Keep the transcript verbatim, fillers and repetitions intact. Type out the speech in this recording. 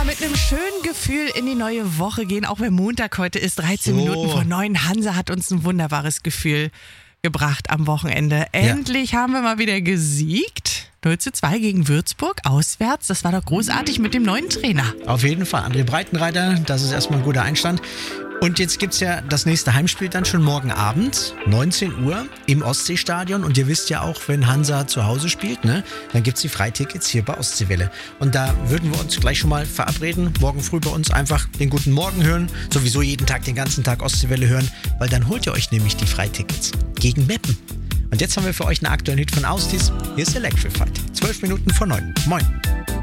mit einem schönen Gefühl in die neue Woche gehen, auch wenn Montag heute ist, dreizehn So. Minuten vor neun. Hansa hat uns ein wunderbares Gefühl gebracht am Wochenende. Endlich ja. haben wir mal wieder gesiegt. null zu zwei gegen Würzburg, auswärts. Das war doch großartig mit dem neuen Trainer. Auf jeden Fall. André Breitenreiter, das ist erstmal ein guter Einstand. Und jetzt gibt's ja das nächste Heimspiel dann schon morgen Abend, neunzehn Uhr im Ostseestadion. Und ihr wisst ja auch, wenn Hansa zu Hause spielt, ne, dann gibt's die Freitickets hier bei Ostseewelle. Und da würden wir uns gleich schon mal verabreden, morgen früh bei uns einfach den guten Morgen hören, sowieso jeden Tag, den ganzen Tag Ostseewelle hören, weil dann holt ihr euch nämlich die Freitickets gegen Meppen. Und jetzt haben wir für euch einen aktuellen Hit von Austis. Hier ist Electrified. Zwölf Minuten vor neun. Moin.